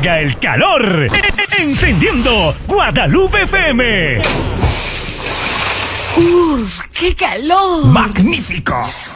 llega el calor. Encendiendo Guadalupe FM. ¡Uf, qué calor! ¡Magnífico!